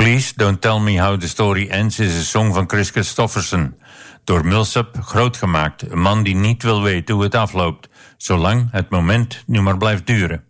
Please Don't Tell Me How the Story Ends is een song van Chris Christofferson. Door Millsap grootgemaakt, een man die niet wil weten hoe het afloopt, zolang het moment nu maar blijft duren.